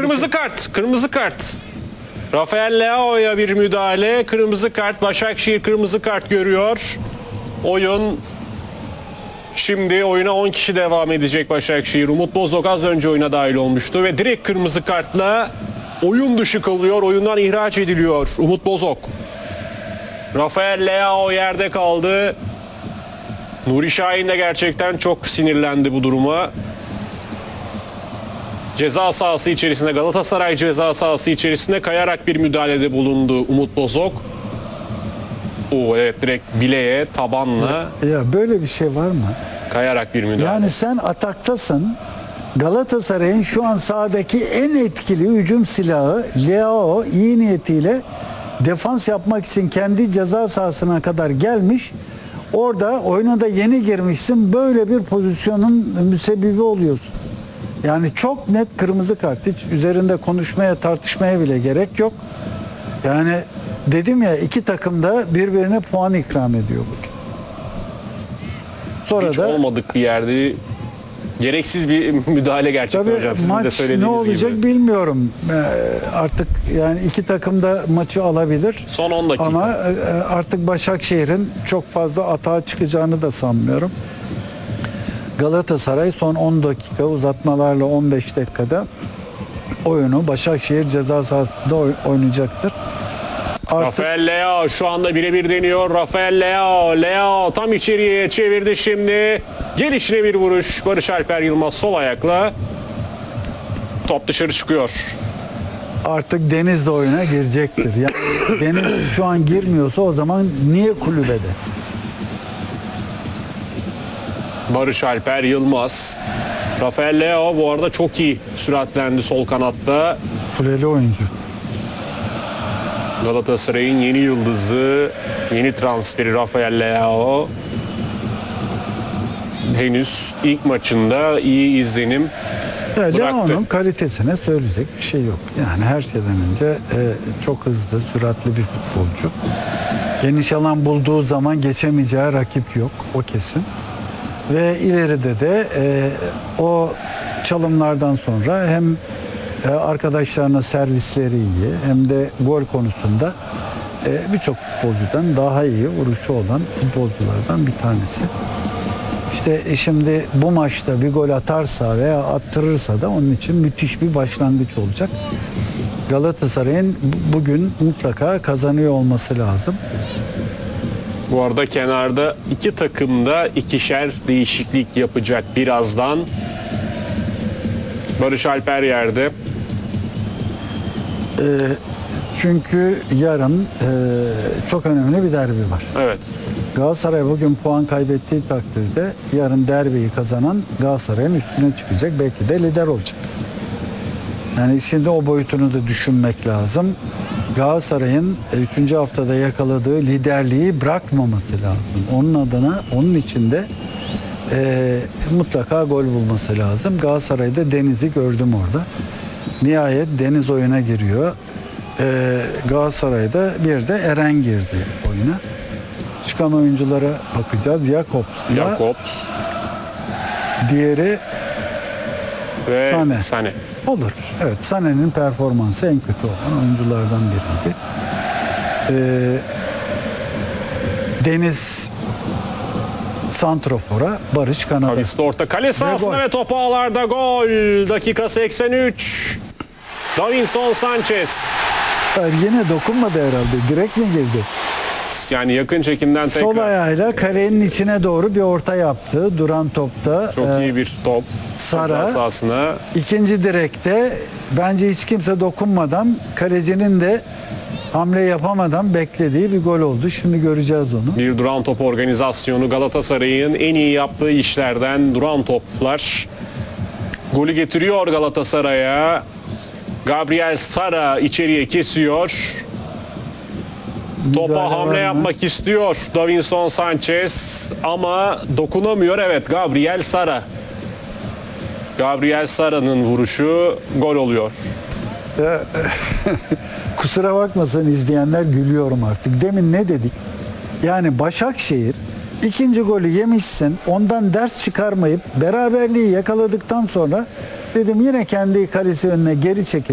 kırmızı kart. Kırmızı kart. Rafael Leao'ya bir müdahale. Kırmızı kart. Başakşehir kırmızı kart görüyor. Oyun şimdi oyuna 10 kişi devam edecek Başakşehir. Umut Bozok az önce oyuna dahil olmuştu ve direkt kırmızı kartla oyun dışı kalıyor. Oyundan ihraç ediliyor Umut Bozok. Rafael Leao yerde kaldı. Nuri Şahin de gerçekten çok sinirlendi bu duruma. Ceza sahası içerisinde, Galatasaray ceza sahası içerisinde kayarak bir müdahalede bulundu Umut Bozok. Evet, direkt bileğe, tabanla. Ya böyle bir şey var mı? Kayarak bir müdahale. Yani sen ataktasın. Galatasaray'ın şu an sahadaki en etkili hücum silahı Leao iyi niyetiyle defans yapmak için kendi ceza sahasına kadar gelmiş. Orada oyuna da yeni girmişsin. Böyle bir pozisyonun müsebbibi oluyorsun. Yani çok net kırmızı kart. Hiç üzerinde konuşmaya, tartışmaya bile gerek yok. Yani dedim ya, iki takım da birbirine puan ikram ediyor bugün. Sonra hiç da olmadık bir yerde gereksiz bir müdahale gerçekten hocam. Sizin de maç söylediğiniz ne olacak gibi. bilmiyorum. Artık yani iki takım da maçı alabilir. Son 10 dakika. Ama artık Başakşehir'in çok fazla atağa çıkacağını da sanmıyorum. Galatasaray son 10 dakika uzatmalarla 15 dakikada oyunu Başakşehir ceza sahasında oynayacaktır. Rafael Leao şu anda birebir deniyor. Rafael Leao. Leao tam içeriye çevirdi şimdi. Gelişine bir vuruş. Barış Alper Yılmaz sol ayakla. Top dışarı çıkıyor. Artık Deniz de oyuna girecektir. Yani Deniz şu an girmiyorsa o zaman niye kulübede? Barış Alper Yılmaz. Rafael Leao bu arada çok iyi süratlendi sol kanatta. Fuleli oyuncu. Galatasaray'ın yeni yıldızı, yeni transferi Rafael Leao. Henüz ilk maçında iyi izlenim bıraktı. Leao'nun kalitesine söyleyecek bir şey yok. Yani her şeyden önce çok hızlı, süratli bir futbolcu. Geniş alan bulduğu zaman geçemeyeceği rakip yok. O kesin. Ve ileride de o çalımlardan sonra hem arkadaşlarına servisleri iyi hem de gol konusunda birçok futbolcudan daha iyi vuruşu olan futbolculardan bir tanesi. İşte şimdi bu maçta bir gol atarsa veya attırırsa da onun için müthiş bir başlangıç olacak. Galatasaray'ın bugün mutlaka kazanıyor olması lazım. Bu arada kenarda iki takım da ikişer değişiklik yapacak birazdan. Barış Alper yerde. Çünkü yarın çok önemli bir derbi var. Evet. Galatasaray bugün puan kaybettiği takdirde yarın derbiyi kazanan Galatasaray'ın üstüne çıkacak. Belki de lider olacak. Yani şimdi o boyutunu da düşünmek lazım. Galatasaray'ın 3. haftada yakaladığı liderliği bırakmaması lazım. Onun adına, onun için de mutlaka gol bulması lazım. Galatasaray'da Deniz'i gördüm orada. Nihayet Deniz oyuna giriyor. Galatasaray'da bir de Eren girdi oyuna. Çıkan oyunculara bakacağız. Jakobs diğeri ve Sane. Olur. Evet, Sané'nin performansı en kötü olan oyunculardan biriydi. Deniz santrofora, Barış kanada. Kavis'te orta kale sahasında ve topu ağlarda gol. Dakika 83. Davinson Sanchez. Yine dokunmadı herhalde. Direkt mi girdi? Yani yakın çekimden tekrar. Sol ayağıyla kalenin içine doğru bir orta yaptı. Duran topta. Çok iyi bir top. Sara sahasına. İkinci direkte bence hiç kimse dokunmadan, kalecinin de hamle yapamadan beklediği bir gol oldu. Şimdi göreceğiz onu. Bir duran top organizasyonu Galatasaray'ın en iyi yaptığı işlerden duran toplar. Golü getiriyor Galatasaray'a. Gabriel Sara içeriye kesiyor. Topa hamle yapmak istiyor Davinson Sanchez ama dokunamıyor. Evet, Gabriel Sara. Gabriel Sara'nın vuruşu gol oluyor. Kusura bakmasın izleyenler, gülüyorum artık. Demin ne dedik? Yani Başakşehir ikinci golü yemişsin, ondan ders çıkarmayıp beraberliği yakaladıktan sonra dedim yine kendi kalesi önüne geri çekil.